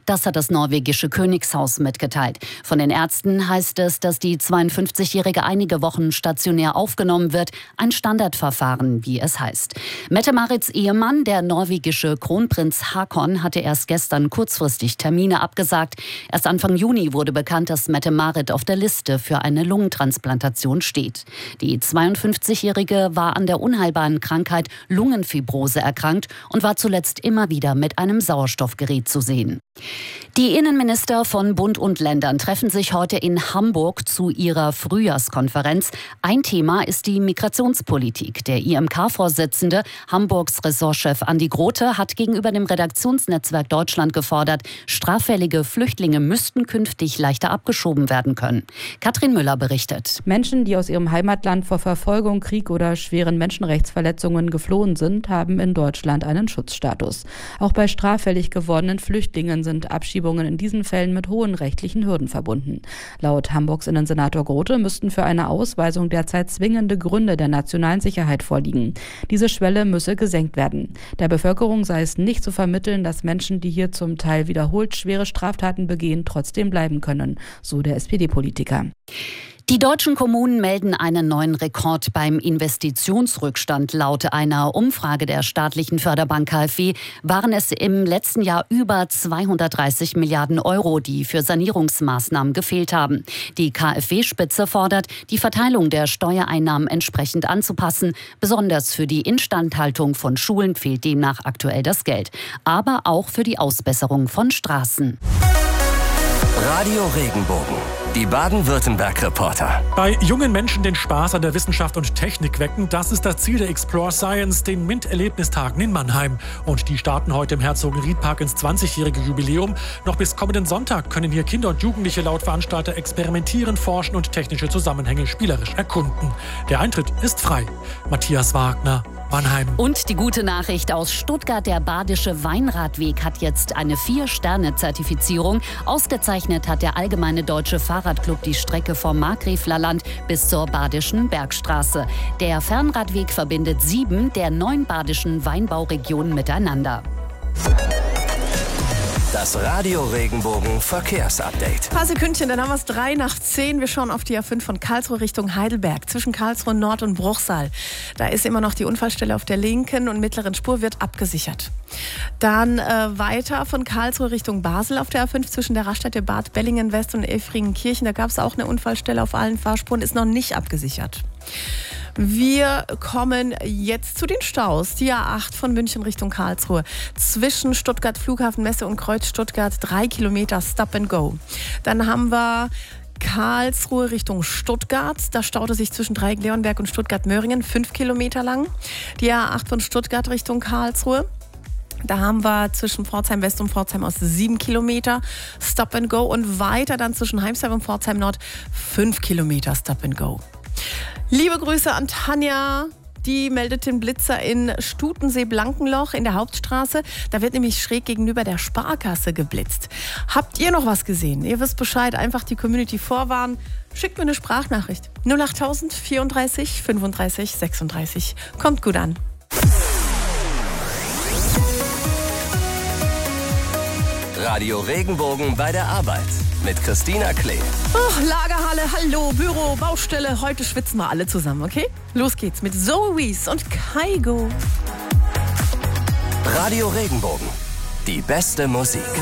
Das hat das norwegische Königshaus mitgeteilt. Von den Ärzten heißt es, dass die 52-Jährige einige Wochen stationär aufgenommen wird. Ein Standardverfahren, wie es heißt. Mette-Marits Ehemann, der norwegische Kronprinz Haakon, hatte erst gestern kurzfristig Termine abgesagt. Erst Anfang Juni wurde bekannt, dass Mette-Marit auf der Liste für eine Lungentransplantation steht. Die 52-Jährige war an der unheilbaren Krankheit Lungenfibrose erkrankt und war zuletzt immer wieder mit einem Sauerstoffgerät zu sehen. Die Innenminister von Bund und Ländern treffen sich heute in Hamburg zu ihrer Frühjahrskonferenz. Ein Thema ist die Migrationspolitik. Der IMK-Vorsitzende, Hamburgs Ressortchef Andi Grote, hat gegenüber dem Redaktionsnetzwerk Deutschland gefordert, straffällige Flüchtlinge müssten künftig leichter abgeschoben werden können. Katrin Müller berichtet. Menschen, die aus ihrem Heimatland vor Verfolgung, Krieg oder schweren Menschenrechtsverletzungen geflohen sind, haben in Deutschland einen Schutzstatus. Auch bei straffällig gewordenen Flüchtlingen sind Abschiebungen in diesen Fällen mit hohen rechtlichen Hürden verbunden. Laut Hamburgs Innensenator Grote müssten für eine Ausweisung derzeit zwingende Gründe der nationalen Sicherheit vorliegen. Diese Schwelle müsse gesenkt werden. Der Bevölkerung sei es nicht zu vermitteln, dass Menschen, die hier zum Teil wiederholt schwere Straftaten begehen, trotzdem bleiben können, so der SPD-Politiker. Die deutschen Kommunen melden einen neuen Rekord beim Investitionsrückstand. Laut einer Umfrage der staatlichen Förderbank KfW waren es im letzten Jahr über 230 Milliarden Euro, die für Sanierungsmaßnahmen gefehlt haben. Die KfW-Spitze fordert, die Verteilung der Steuereinnahmen entsprechend anzupassen. Besonders für die Instandhaltung von Schulen fehlt demnach aktuell das Geld. Aber auch für die Ausbesserung von Straßen. Radio Regenbogen. Die Baden-Württemberg-Reporter. Bei jungen Menschen den Spaß an der Wissenschaft und Technik wecken, das ist das Ziel der Explore Science, den MINT-Erlebnistagen in Mannheim. Und die starten heute im Herzogenried-Park ins 20-jährige Jubiläum. Noch bis kommenden Sonntag können hier Kinder und Jugendliche laut Veranstalter experimentieren, forschen und technische Zusammenhänge spielerisch erkunden. Der Eintritt ist frei. Matthias Wagner, Mannheim. Und die gute Nachricht aus Stuttgart: Der Badische Weinradweg hat jetzt eine 4-Sterne-Zertifizierung. Ausgezeichnet hat der Allgemeine Deutsche Fahrradclub die Strecke vom Markgräflerland bis zur Badischen Bergstraße. Der Fernradweg verbindet 7 der 9 badischen Weinbauregionen miteinander. Das Radio Regenbogen Verkehrsupdate. Ein paar Sekündchen, dann haben wir es 9:03. Wir schauen auf die A5 von Karlsruhe Richtung Heidelberg, zwischen Karlsruhe Nord und Bruchsal. Da ist immer noch die Unfallstelle auf der linken und mittleren Spur, wird abgesichert. Dann weiter von Karlsruhe Richtung Basel auf der A5 zwischen der Raststätte Bad Bellingen-West und Elfringenkirchen. Da gab es auch eine Unfallstelle auf allen Fahrspuren, ist noch nicht abgesichert. Wir kommen jetzt zu den Staus. Die A8 von München Richtung Karlsruhe. Zwischen Stuttgart Flughafen Messe und Kreuz Stuttgart 3 Kilometer Stop and Go. Dann haben wir Karlsruhe Richtung Stuttgart. Da staute sich zwischen Dreieck-Leonberg und Stuttgart-Möhringen 5 Kilometer lang. Die A8 von Stuttgart Richtung Karlsruhe. Da haben wir zwischen Pforzheim West und Pforzheim Ost 7 Kilometer Stop and Go. Und weiter dann zwischen Heimsheim und Pforzheim Nord 5 Kilometer Stop and Go. Liebe Grüße an Tanja, die meldet den Blitzer in Stutensee-Blankenloch in der Hauptstraße. Da wird nämlich schräg gegenüber der Sparkasse geblitzt. Habt ihr noch was gesehen? Ihr wisst Bescheid, einfach die Community vorwarnen. Schickt mir eine Sprachnachricht. 08000 34 35 36. Kommt gut an. Radio Regenbogen bei der Arbeit mit Christina Klee. Oh, Lagerhalle, hallo, Büro, Baustelle. Heute schwitzen wir alle zusammen, okay? Los geht's mit Zoe Wees und Kygo. Radio Regenbogen. Die beste Musik.